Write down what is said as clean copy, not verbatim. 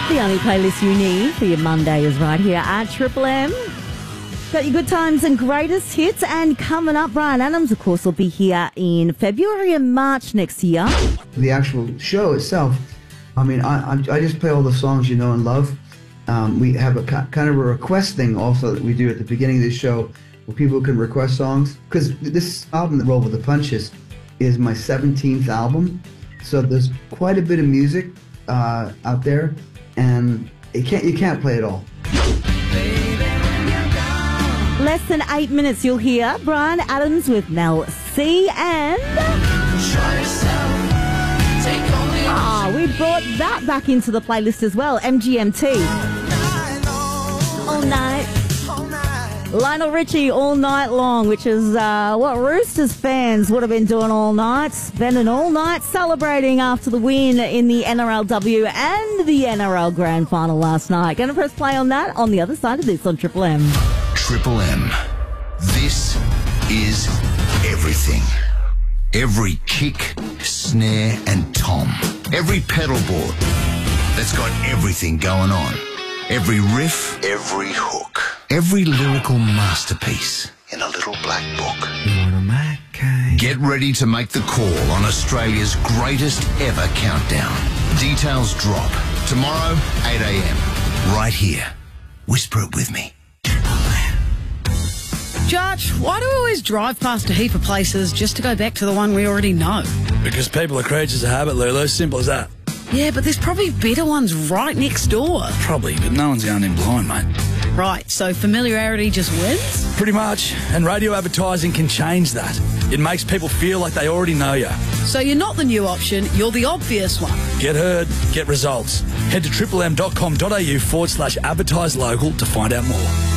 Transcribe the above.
The only playlist you need for your Monday is right here at Triple M. Got your good times and greatest hits, and coming up, Bryan Adams, of course, will be here in February and March next year. The actual show itself, I mean, I just play all the songs you know and love. We have a kind of a request thing also that we do at the beginning of the show where people can request songs. Because this album, Roll with the Punches, is my 17th album. So there's quite a bit of music out there, and you can't play it all. Less than 8 minutes, you'll hear Bryan Adams with Mel C and... we brought that back into the playlist as well, MGMT. All night. Lionel Richie, All Night Long, which is what Roosters fans would have been doing all night, spending all night celebrating after the win in the NRLW and the NRL Grand Final last night. Going to press play on that on the other side of this on Triple M. Triple M. This is everything. Every kick, snare and tom. Every pedal board that's got everything going on. Every riff, every hook. Every lyrical masterpiece in a little black book. Get ready to make the call on Australia's greatest ever countdown. Details drop tomorrow, 8 a.m. right here. Whisper it with me. Judge, why do we always drive past a heap of places just to go back to the one we already know? Because people are creatures of habit, Lulu. Simple as that. Yeah, but there's probably better ones right next door. Probably, but no one's going in blind, mate. Right, so familiarity just wins? Pretty much. And radio advertising can change that. It makes people feel like they already know you. So you're not the new option, you're the obvious one. Get heard, get results. Head to triplem.com.au/advertise local to find out more.